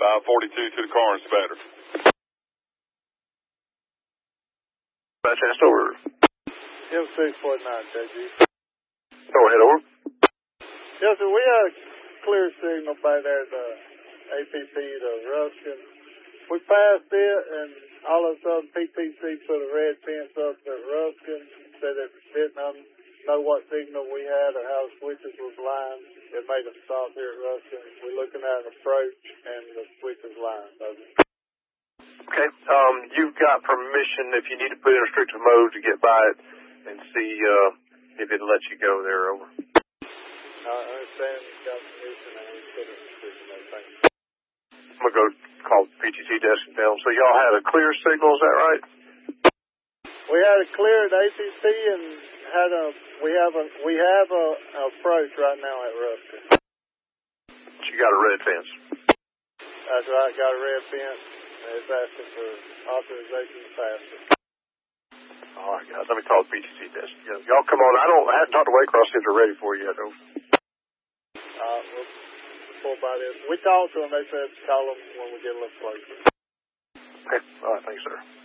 542 to the car and spatter. Dispatch, over. M649, JG. Go ahead, over. Yes, sir, we had a clear signal by there, the APP to Ruskin. We passed it, and all of a sudden PPC put a red fence up at Ruskin, said it didn't know what signal we had or how the switches was lined. It made us stop here at Ruskin. We're looking at an approach, and the switches lined. Okay, you've got permission if you need to put in restrictive mode to get by it and see if it lets you go there, over. I understand you've got permission and we put it in restrictive mode. Thank you. I'm going to go call PTC desk and tell them. So y'all had a clear signal, is that right? We had a clear at APC and we have a approach right now at Ruskin. So you got a red fence. That's right, got a red fence. It's asking for authorization to pass it. All right, guys, let me call the PTC desk. Y'all come on. I haven't talked to Waycross if they're ready for you yet, though. We'll pull by this. We talked to them. They said call them when we get a little closer. Okay. All right, thanks, sir.